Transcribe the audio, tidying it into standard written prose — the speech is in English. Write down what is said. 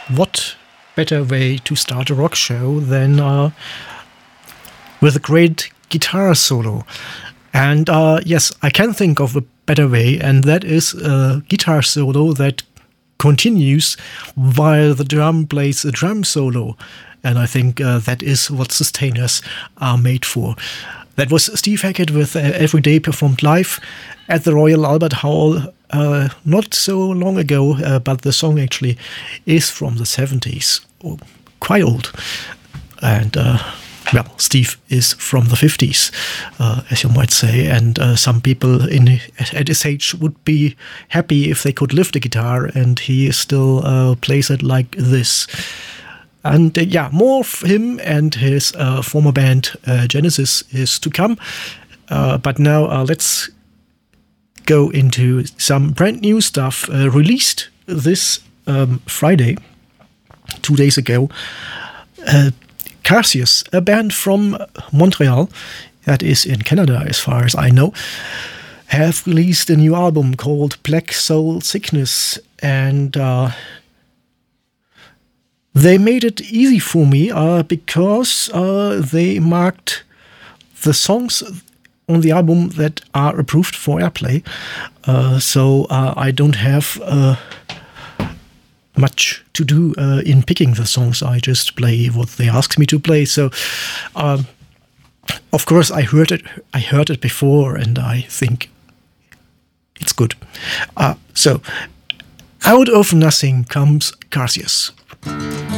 what better way to start a rock show than with a great guitar solo? And yes, I can think of a better way, and that is a guitar solo that continues while the drum plays a drum solo. And I think that is what Sustainers are made for. That was Steve Hackett with Every Day performed live at the Royal Albert Hall not so long ago, but the song actually is from the 70s, quite old. And, well, Steve is from the 50s, as you might say, and some people at his age would be happy if they could lift a guitar, and he still plays it like this. And yeah, more of him and his former band Genesis is to come. But now let's go into some brand new stuff released this Friday, 2 days ago. Cassius, a band from Montreal, that is in Canada as far as I know, have released a new album called Black Soul Sickness, and they made it easy for me because they marked the songs on the album that are approved for airplay. So I don't have much to do in picking the songs. I just play what they ask me to play. So, of course, I heard it before, and I think it's good. So, out of nothing comes Cassius.